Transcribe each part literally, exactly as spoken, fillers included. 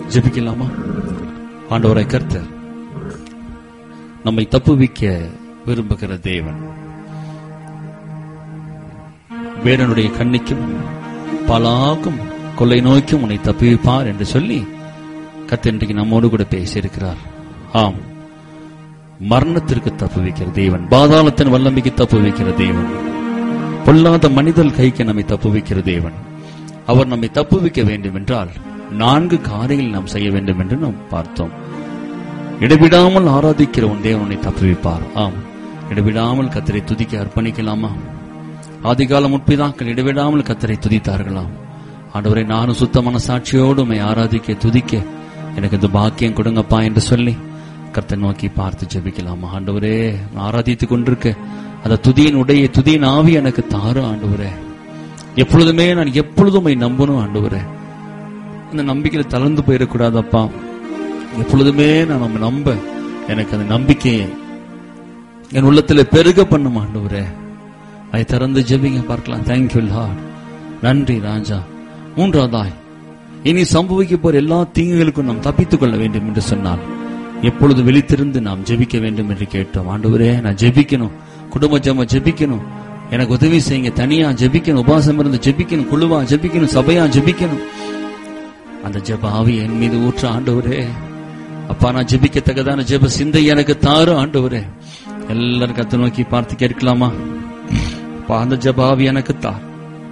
ஜெபிக்கலாமா? ஆண்டவரை கர்த்தர் நம்மை தப்புவிக்க விரும்புகிற தேவன். வேடனுடைய கண்ணிக்கும் பலாக்கும் கொள்ளை நோய்க்கும் உன்னை தப்புவிப்பார் என்று சொல்லி கர்த்தர் இன்றைக்கு நம்மோடு கூட பேசியிருக்கிறார். ஆம், மரணத்திற்கு தப்புவிக்கிற தேவன், பாதாளத்தின் வல்லமைக்கு தப்புவிக்கிற தேவன், பொல்லாத மனிதர் கைக்கு நம்மை தப்புவிக்கிற தேவன். அவர் நம்மை தப்புவிக்க வேண்டும் என்றால் நான்கு காரியங்கள் நாம் செய்ய வேண்டும் என்று நாம் பார்த்தோம். இடைவிடாமல் ஆராதிக்கிற உன் தேவன் உன்னை தப்புவிப்பார். ஆம், இடைவிடாமல் கர்த்தரை துதிக்க அர்ப்பணிக்கலாமா? ஆதிகால முற்பிதாக்கள் இடைவிடாமல் கர்த்தரை துதித்தார்களாம். ஆண்டவரை, நானும் சுத்த மனசாட்சியோடு உம்மை ஆராதிக்க துதிக்க எனக்கு இந்த பாக்கியம் கொடுங்கப்பா என்று சொல்லி கர்த்தரை நோக்கி பார்த்து ஜெபிக்கலாமா? ஆண்டவரே, ஆராதித்துக் கொண்டிருக்க அந்த துதியின் உடைய துதியின் ஆவி எனக்கு தாரு ஆண்டவரே. எப்பொழுதுமே நான் எப்பொழுதும் நம்பணும் ஆண்டவரே. அந்த நம்பிக்கையில தளர்ந்து போயிடக்கூடாதப்பா. எப்பொழுதுமே நான் நம்ம நம்ப எனக்கு அந்த நம்பிக்கையை என் உள்ளத்துல பெருக பண்ணும் ஆண்டவரே. அதை திறந்து ஜெபிங்க பார்க்கலாம். Thank you Lord. நன்றி ராஜா. மூன்றாவதாய், இனி சம்பவிக்க போற எல்லா தீங்குகளுக்கும் நாம் தப்பித்துக் கொள்ள வேண்டும் என்று சொன்னால் எப்பொழுது விழித்திருந்து நாம் ஜெபிக்க வேண்டும் என்று கேட்டோம். ஆண்டவரே, நான் ஜெபிக்கணும், குடும்ப ஜெப ஜெபிக்கணும், எனக்கு உதவி செய்யுங்க, தனியா ஜெபிக்கணும், உபாசம் இருந்து ஜெபிக்கணும், குழுவா ஜெபிக்கணும், சபையா ஜெபிக்கணும். அந்த ஜெப ஆவி என் மீது ஊற்ற ஆண்டவரே. அப்பா, நான் ஜெபிக்கத்தக்கதான ஜெப சிந்தை எனக்கு தாரு ஆண்டவரே. எல்லாரும் கர்த்தரை நோக்கி பார்த்து கேட்கலாமா? அந்த ஜெப ஆவி எனக்கு தார்,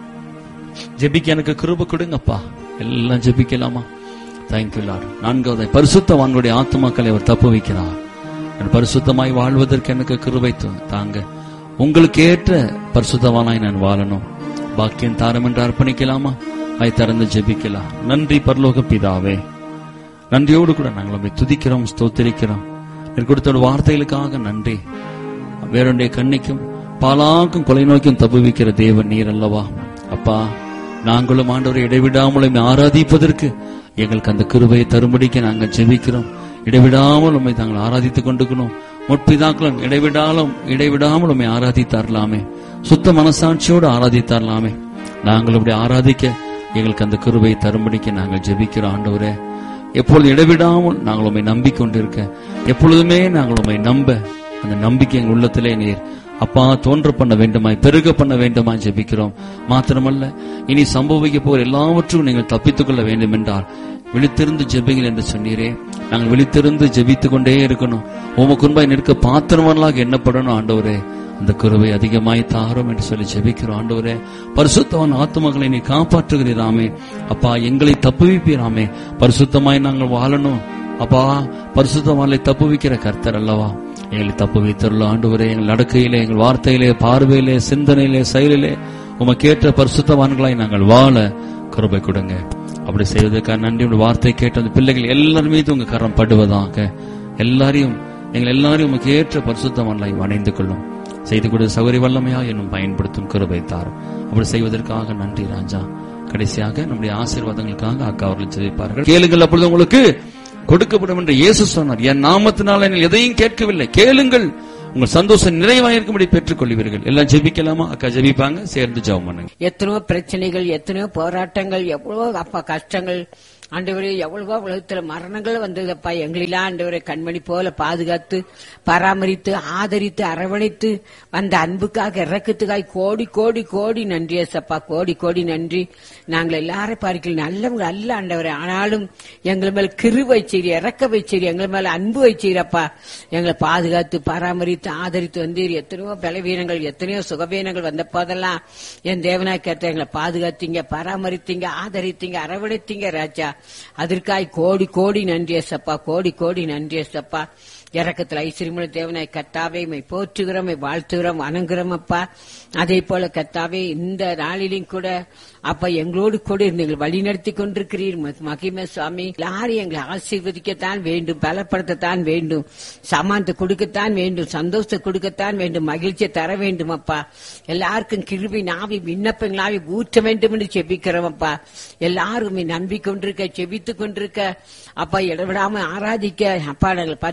ஜெபிக்க எனக்கு கிருபை கொடுங்கப்பா. எல்லாம் ஜெபிக்கலாமா? Thank you Lord. நான்காவது, பரிசுத்தவான்களுடைய ஆத்துமாக்களை அவர் தப்பு வைக்கிறார். பரிசுத்தமாய் வாழ்வதற்கு எனக்கு கிருபை தாங்க. உங்களுக்கு ஏற்ற பரிசுத்தவானாய் நான் வாழணும். பாக்கியம் தாரம் என்று அர்ப்பணிக்கலாமா? அதை திறந்து ஜெபிக்கலாம். நன்றி பரலோக பிதாவே, நன்றியோடு கூட நாங்கள் உம்மை துதிக்கிறோம், ஸ்தோத்திரிக்கிறோம். நீர் கொடுத்த வார்த்தைகளுக்காக நன்றி. வேறொன்றைய கண்ணிக்கும் பாலாக்கும் கொலை நோக்கியும் தப்புவிக்கிற தேவன் நீர் அல்லவா அப்பா. நாங்களும் ஆண்டவரை இடைவிடாமல் ஆராதிப்பதற்கு எங்களுக்கு அந்த கிருபையை தரும்படிக்கு நாங்கள் ஜெபிக்கிறோம். இடைவிடாமல் உண்மை தாங்கள் ஆராதித்துக் கொண்டிருக்கணும். முற்பிதாக்களும் இடைவிடாலும் இடைவிடாமல் உண்மை ஆராதித்தாரலாமே, சுத்த மனசாட்சியோடு ஆராதித்தாரலாமே. நாங்கள் அப்படி ஆராதிக்க எங்களுக்கு அந்த கிருபையை தரும்படிக்கு நாங்கள் ஜெபிக்கிறோம். ஆண்டவரே, எப்பொழுது இடைவிடாமல் நாங்கள் உண்மை நம்பிக்கொண்டிருக்க, எப்பொழுதுமே நாங்கள் உண்மை நம்ப அந்த நம்பிக்கை எங்கள் உள்ளத்திலே நீர் அப்பா தோன்ற பண்ண வேண்டுமாய், பெருக பண்ண வேண்டுமாய் ஜெபிக்கிறோம். மாத்திரமல்ல, இனி சம்பவிக்க போகிற எல்லாவற்றும் நீங்கள் தப்பித்துக் கொள்ள வேண்டும் என்றால் விழித்திருந்து ஜெபிங்கள் என்று சொன்னீரே. நாங்கள் விழித்திருந்து ஜெபித்துக் கொண்டே இருக்கணும். உமக்கு முன்பாய் நிற்க பாத்திரமானலாக எண்ணப்படணும். ஆண்டவரே, அந்த கிருபை அதிகமாய் தாரும் என்று சொல்லி ஜெபிக்கிறோம். ஆண்டவரே, பரிசுத்தவான் ஆத்துமக்களை நீ காப்பாற்றுகிறீராமே அப்பா, எங்களை தப்புவிப்பீராமே. பரிசுத்தமாய் நாங்கள் வாழணும் அப்பா. பரிசுத்தவான்களை தப்புவிக்கிற கர்த்தர் அல்லவா. எங்களை தப்பு வைத்துள்ள ஆண்டவரே, எங்கள் நடக்கையிலே, எங்கள் வார்த்தையிலே, பார்வையிலே, சிந்தனையிலே, செயலிலே உமக்கேற்ற பரிசுத்தவான்களாய் நாங்கள் வாழ கிருபை கொடுங்க. அப்படி செய்வதற்காக நன்றி. உங்கள் வார்த்தை கேட்ட அந்த பிள்ளைகள் எல்லாரும் மீது உங்க கரம் படுவதாக. எல்லாரையும் எங்கள் எல்லாரையும் உமக்கு ஏற்ற பரிசுத்தவான்களாய் வணைந்து கொள்ளும். செய்து கொடுத்த சௌகரிய வல்லமையா என்னும் பயன்படுத்தும் கிருபை தாரும். அப்படி செய்வதற்காக நன்றி ராஜா. கடைசியாக நம்முடைய ஆசீர்வாதங்களுக்காக அக்கா அவர்கள் ஜெபிப்பார்கள். கேளுங்கள், அப்பொழுது உங்களுக்கு கொடுக்கப்படும் என்று இயேசு சொன்னார். என் நாமத்தினால் நீங்கள் எதையும் கேட்கவில்லை, கேளுங்கள், உங்கள் சந்தோஷம் நிறைவாயிருக்கும்படி பெற்றுக் கொள்வீர்கள். எல்லாம் ஜெபிக்கலாமா? அக்கா ஜெபிப்பாங்க, சேர்ந்து ஜெபம் பண்ணுங்க. எத்தனையோ பிரச்சனைகள், எத்தனையோ போராட்டங்கள், எவ்வளவோ அப்பா கஷ்டங்கள் ஆண்டவரே, எவ்வளவோ உலகத்துல மரணங்கள் வந்ததப்பா. எங்களெல்லாம் ஆண்டவரை கண்மணி போல பாதுகாத்து பராமரித்து ஆதரித்து அரவணைத்து வந்த அன்புக்காக இறக்கத்துக்காய் கோடி கோடி கோடி நன்றி ஏசப்பா. கோடி கோடி நன்றி. நாங்கள் எல்லாரும் பார்க்கல நல்லவங்க அல்ல ஆண்டவரே, ஆனாலும் எங்கள் மேல கிருபை செய்தி, இறக்க வைச்சீர், எங்கள் மேல அன்பு வைச்சீரப்பா. எங்களை பாதுகாத்து பராமரித்து ஆதரித்து வந்தீர். எத்தனையோ பலவீனங்கள், எத்தனையோ சுகவீனங்கள் வந்த போதெல்லாம் என் தேவனாய் கேட்ட எங்களை பாதுகாத்தீங்க, பராமரித்தீங்க, ஆதரித்தீங்க, அரவணைத்தீங்க ராஜா. அதற்காய் கோடி கோடி நன்றி ஏசப்பா. கோடி கோடி நன்றி ஏசப்பா. இறக்கத்தில் ஐஸ்வரியமுள்ள தேவனாய் கர்த்தாவே மை போற்றுகிறோம், வாழ்த்துகிறோம், வணங்குகிறோம் அப்பா. அதே போல கர்த்தாவே இந்த நாளிலும் கூட அப்பா எங்களோடு கூட நீங்கள் வழி நடத்தி கொண்டிருக்கிறீர் மகிமை சுவாமி. எல்லாரும் எங்களை ஆசீர்வதிக்கத்தான் வேண்டும், பலப்படுத்தத்தான் வேண்டும், சமானத்தை கொடுக்கத்தான் வேண்டும், சந்தோஷத்தை கொடுக்கத்தான் வேண்டும், மகிழ்ச்சியை தர வேண்டும் அப்பா. எல்லாருக்கும் கிருபை நாவி விண்ணப்பங்களாவி ஊற்ற வேண்டும் என்று செபிக்கிறோம் அப்பா. எல்லாரும் நம்பிக்கொண்டிருக்க, செபித்துக் கொண்டிருக்க அப்பா, இடவிடாம ஆராதிக்க அப்பா நாங்கள் பரிசுத்தம்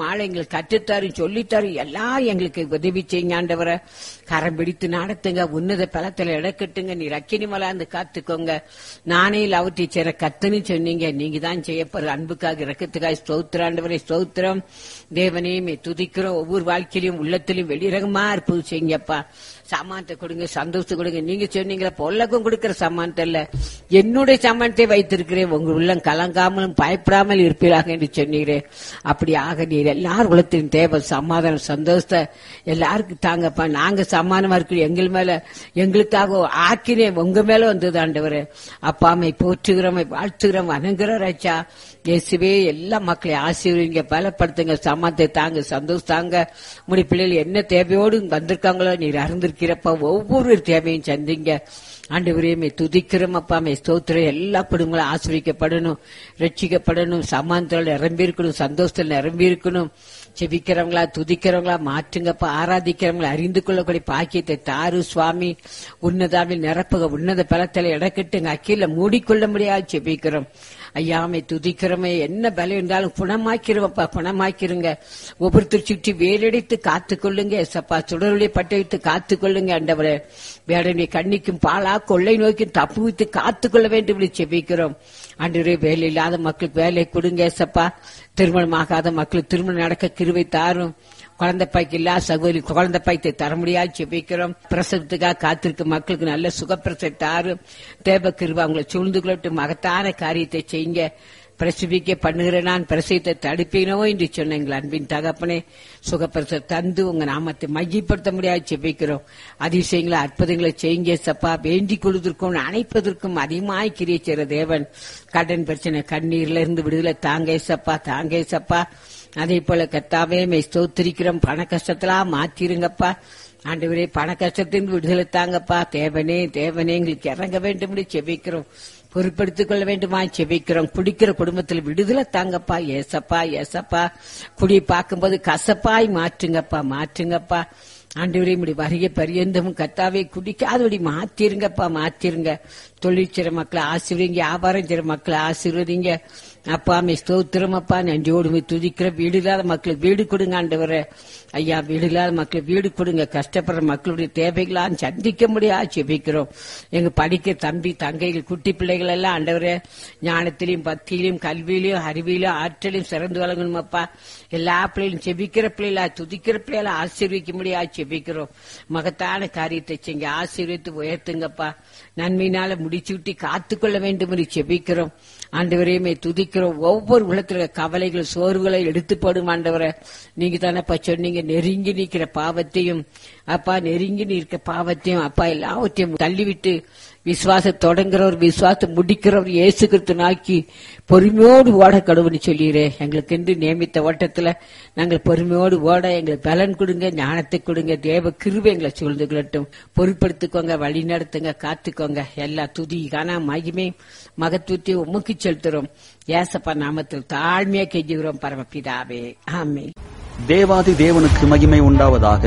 வாழ எங்களுக்கு கற்றுத்தாரும் சொல்லித்தாரும் எல்லாம் எங்களுக்கு உதவி செய்யுங்க ஆண்டவரை. கரம் பிடித்து நடத்துங்க, உன்னத பலத்துல இடக்கட்டுங்க, நீ ரக்கினி மலாந்து காத்துக்கோங்க. நானே அவற்றை சேர கத்துன்னு சொன்னீங்க, நீங்க தான் செய்யப்படுற அன்புக்காக இறக்கத்துக்காக ஸ்தோத்திரம் ஆண்டவரை, ஸ்தோத்திரம். தேவனே மே துதிக்கிறோம். ஒவ்வொரு வாழ்க்கையிலும் உள்ளத்திலும் வெளிரகமா இருப்பது செய்யுங்கப்பா. சமானத்தை கொடுங்க, சந்தோஷத்தை கொடுங்க. நீங்க சொன்னீங்களா பொல்லகம் கொடுக்கிற சமானத்தை இல்ல, என்னுடைய சமானத்தை வைத்திருக்கிறேன், உங்க உள்ளம் கலங்காமலும் பயப்படாமல் இருப்பீராக என்று சொன்னீரே. அப்படி ஆக நீர் எல்லாரும் உலகத்தின் தேவை சமாதானம் சந்தோஷத்தை எல்லாருக்கும் தாங்கப்பா. நாங்க சமானமா இருக்கிற எங்கள் மேல எங்களுக்காக ஆக்கினே உங்க மேல வந்தது ஆண்டவரே. அப்பாமை போற்றுகிறோம், வாழ்த்துகிறோம், வணங்குறோம் ராஜா. இயேசுவே எல்லா மக்களையும் ஆசீர்வதிங்க, பலப்படுத்துங்க, சமானத்தை தாங்க, சந்தோஷம் தாங்க. உங்களுடைய பிள்ளைகள் என்ன தேவையோடு வந்திருக்காங்களோ நீர் அறிந்திருக்கிறப்ப ஒவ்வொரு தேவையும் சந்திங்க ஆண்டவரே. மே துதிக்கிறோம் அப்பா, மே ஸ்தோத்திரம். எல்லா குடும்பங்களும் ஆசீர்வதிக்கப்படணும், ரட்சிக்கப்படணும், சமானத்தில் நிரம்பி இருக்கணும், சந்தோஷத்தில் நிரம்பி இருக்கணும். செபிக்கிறவங்களா துதிக்கிறவங்களா மாற்றுங்கப்பா. ஆராதிக்கிறவங்களை அறிந்து கொள்ளக்கூடிய பாக்கியத்தை தாரு சுவாமி. உன்னதாவில் நிரப்புக, உன்னத பலத்தில் இடக்கட்டுங்க, அக்கீழ மூடிக்கொள்ள முடியாது செபிக்கிறோம் ஐயாமை துதிக்கிறோமே. என்ன பலம் இருந்தாலும் குணமாக்கிறோம்ப்பா, குணமாக்கிருங்க. ஒவ்வொருத்தர் சுற்றி வேலடித்து காத்துக்கொள்ளுங்க எசப்பா. சுடருடைய பட்டை வைத்து காத்துக்கொள்ளுங்க ஆண்டவரே. வேடனுடைய கண்ணிக்கும் பாலா கொள்ளை நோய்க்கும் தப்பு வைத்து காத்துக்கொள்ள வேண்டும் செபிக்கிறோம் ஆண்டவரே. வேலை இல்லாத மக்களுக்கு வேலை கொடுங்க எசப்பா. திருமணம் ஆகாத மக்களுக்கு திருமணம் நடக்க கிருபை தாரும். குழந்தை பாய்க்கு இல்லா சகோதரி குழந்தை பாய்த்தை தர முடியாது செபிக்கிறோம். பிரசவத்துக்காக காத்திருக்க மக்களுக்கு நல்ல சுகப்பிரசவத்தை தாரும். தேவ கிருபை அவங்களை சூழ்ந்து கொள்ளட்டு, மகத்தான காரியத்தை செய்யுங்க. பிரசவிக்க பண்ணுகிற நான் பிரசவத்தை தடுப்பேனோ என்று சொன்ன எங்கள் அன்பின் தகப்பனே, சுகப்பிரசவ தந்து உங்க நாமத்தை மையப்படுத்த முடியாது செபிக்கிறோம். அதிசயங்களை அற்புதங்களை செய்யுங்க சப்பா. வேண்டிக் கொள்வதற்கும் அணைப்பதற்கும் அதிகமாய் கிரியை செய்கிற தேவன். கடன் பிரச்சனை கண்ணீர்ல இருந்து விடுதலை தாங்க சப்பா, தாங்க சப்பா. அதே போல கர்த்தாவே மே ஸ்தோத்திரிக்கிறோம். பண கஷ்டத்தெல்லாம் மாத்திருங்கப்பா ஆண்டவரே. பண கஷ்டத்தின் விடுதலை தாங்கப்பா. தேவனே தேவனே எங்களுக்கு இறங்க வேண்டும் செபிக்கிறோம். பொறுப்படுத்திக் கொள்ள வேண்டுமா செபிக்கிறோம். குடிக்கிற குடும்பத்தில் விடுதலை தாங்கப்பா. ஏசப்பா ஏசப்பா. குடி பார்க்கும்போது கசப்பாய் மாற்றுங்கப்பா, மாற்றுங்கப்பா ஆண்டவரே. இப்படி வருகை பரியந்தமும் கர்த்தாவே குடிக்காதபடி மாத்திருங்கப்பா, மாத்திருங்க. தொழில் செய்ற மக்களை ஆசீர்வதிங்க, வியாபாரம் செய்ற மக்களை ஆசீர்வதிங்க அப்பா. மே ஸ்தோத்திரம் அப்பா. நன்றியோடு துதிக்கிற வீடு இல்லாத மக்களுக்கு வீடு கொடுங்க ஆண்டவரே. ஐயா வீடு இல்லாத மக்களுக்கு வீடு கொடுங்க. கஷ்டப்படுற மக்களுடைய தேவைகளாம் சந்திக்க முடியாது செபிக்கிறோம். எங்க படிக்க தம்பி தங்கைகள் குட்டி பிள்ளைகள் எல்லாம் ஆண்டவரே ஞானத்திலையும் பக்தியிலையும் கல்வியிலையும் அறிவியிலும் ஆற்றலையும் சிறந்து வழங்கணும் அப்பா. எல்லா பிள்ளைகளும் செபிக்கிற பிள்ளைகளா துதிக்கிற பிள்ளைகள ஆசீர்விக்க முடியாது செபிக்கிறோம். மகத்தான காரியத்தை செய்ய ஆசீர்வித்து உயர்த்துங்கப்பா. நன்மையினால முடிச்சு விட்டு காத்துக்கொள்ள வேண்டும் என்று செபிக்கிறோம் ஆண்டவரையுமே துதிக்கிறோம். ஒவ்வொரு உலகத்துல கவலைகள் சோர்வுகளை எடுத்து போடும் ஆண்டவரை. நீங்க தானப்பா சொன்னீங்க, நெருங்கி நிற்கிற பாவத்தையும் அப்பா, நெருங்கி நிற்கிற பாவத்தையும் அப்பா எல்லாவற்றையும் தள்ளிவிட்டு விசுவாச தொடங்குறவர் விசுவாசம் முடிக்கிறவர் இயேசு கிறிஸ்து நாக்கி பொறுமையோடு ஓட கடவுள்னு சொல்லிடுறே. எங்களுக்கு என்று நியமித்த ஓட்டத்துல நாங்கள் பொறுமையோடு ஓட எங்களுக்கு பலன் கொடுங்க, ஞானத்தை கொடுங்க. தேவ கிருபை எங்களை சூழ்ந்து கொள்ளட்டும். பொறுப்படுத்திக்கோங்க, வழி நடத்துங்க, காத்துக்கோங்க. எல்லா துதி காண மகிமை மகத்துவத்தை உமக்கு செலுத்துறோம். ஏசப்பா நாமத்தில் தாழ்மையா கெஞ்சுகிறோம் பரமபிதாவே, ஆமென். தேவாதி தேவனுக்கு மகிமை உண்டாவதாக.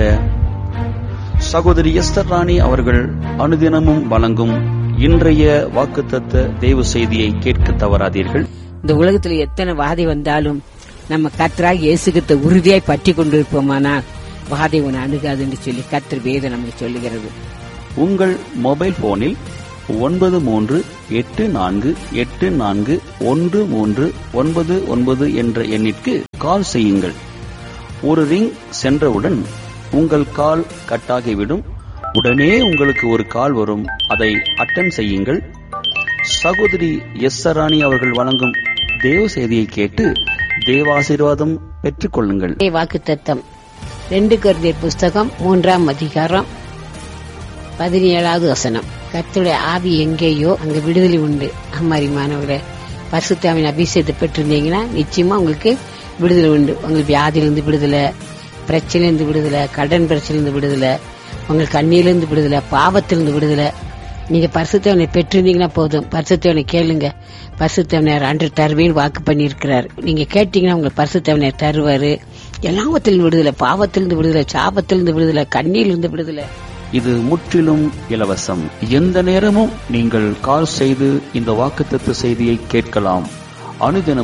சகோதரி எஸ்தர் ராணி அவர்கள் அனுதினமும் வழங்கும் இன்றைய வாக்குத்தத்த தேவ செய்தியை கேட்க தவறாதீர்கள். இந்த உலகத்துல எத்தனை வாதை வந்தாலும் நம்ம கர்த்தராகிய இயேசு கிறிஸ்துவை உறுதியாய் பற்றி கொண்டிருப்போமானால் வாதை உன்னை அணுகாது என்று சொல்லி கர்த்தர் வேதம் நமக்கு சொல்லுகிறது. உங்கள் மொபைல் போனில் ஒன்பது மூன்று எட்டு நான்கு எட்டு நான்கு ஒன்று மூன்று ஒன்பது ஒன்பது என்ற எண்ணிற்கு கால் செய்யுங்கள். ஒரு ரிங் சென்றவுடன் உங்கள் கால் கட்டாகிவிடும். உடனே உங்களுக்கு ஒரு கால் வரும். அதை அட்டெண்ட் செய்யுங்கள். சகோதரி எஸ்தர் ராணி அவர்கள் வழங்கும் தேவ செய்தியை கேட்டு தேவாசீர்வாதம் பெற்றுக் கொள்ளுங்கள். வாக்குத்தத்தம் ரெண்டு கொரிந்தியர் புஸ்தகம் மூன்றாம் அதிகாரம் பதினேழாவது வசனம். கர்த்தருடைய ஆவி எங்கேயோ அங்க விடுதலை உண்டு. அம்மாரிமானவர்களே, பரிசுத்தாவின் அபிஷேகத்தை பெற்றிருந்தீங்கன்னா நிச்சயமா உங்களுக்கு விடுதலை உண்டு. உங்களுக்கு வியாதியிலிருந்து விடுதலை, பிரச்சனையிலிருந்து விடுதலை, கடன் பிரச்சனையிலிருந்து விடுதலை, உங்களுக்கு கண்ணியிலிருந்து விடுதலை, பாவத்திலிருந்து விடுதலை. நீங்க பரிசுத்தவனை பெற்றிருந்தீங்கன்னா போதும். பரிசுத்தவனை கேளுங்க. பரிசுத்தவனர் அன்று தருவேன்னு வாக்கு பண்ணி இருக்கிறார். நீங்க கேட்டீங்கன்னா உங்களுக்கு பரிசுத்தவனர் தருவாரு. எல்லாவத்திலிருந்து விடுதலை, பாவத்திலிருந்து விடுதலை, சாபத்திலிருந்து விடுதலை, கண்ணியிலிருந்து விடுதலை. இது முற்றிலும் இலவசம். எந்த நேரமும் நீங்கள் கால் செய்து இந்த வாக்குத்தத்த செய்தியை கேட்கலாம். அனுதினமும்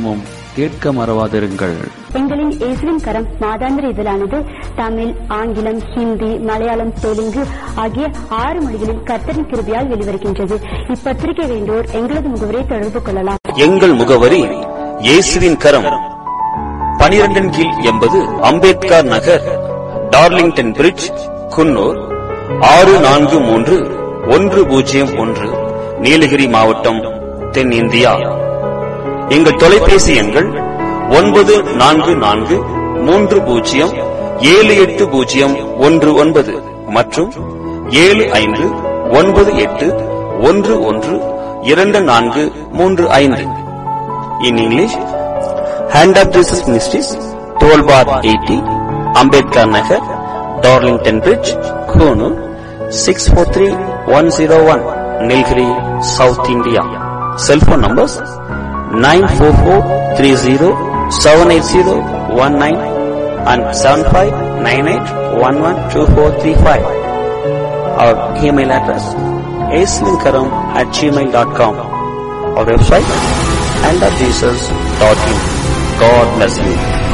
கேட்க மறவாதிருங்கள். எங்களின் இயேசுவின் கரம் மாதாந்திர இதழானது தமிழ், ஆங்கிலம், ஹிந்தி, மலையாளம், தெலுங்கு ஆகிய ஆறு மொழிகளில் கர்த்தரின் கிருபையால் வெளிவருகின்றது. இப்பத்திரிகை வேண்டோர் எங்களது முகவரை தொடர்பு கொள்ளலாம். எங்கள் முகவரி இயேசுவின் கரம், பனிரெண்டின் கீழ் எண்பது அம்பேத்கர் நகர், டார்லிங்டன் பிரிட்ஜ், குன்னூர் ஆறு நான்கு மூன்று ஒன்று பூஜ்ஜியம் ஒன்று, நீலகிரி மாவட்டம், தென்னிந்தியா. எங்கள் தொலைபேசி எண்கள் ஒன்பது நான்கு நான்கு மூன்று பூஜ்ஜியம் ஏழு எட்டு பூஜ்ஜியம் ஒன்று ஒன்பது மற்றும் ஏழு ஐந்து ஒன்பது எட்டு ஒன்று ஒன்று இரண்டு நான்கு மூன்று ஐந்து. In English, hand of Jesus ministries, twelve bar eighty, Ambedkar Nagar, Darlington bridge, Coonoor six four three one zero one, Nilgiri, south India. Cellphone numbers nine four four three zero seven eight zero one nine and seven five nine eight one one two four three five. Our email address aislinkaram at gmail dot com. Our website and of jesus dot in. God bless you.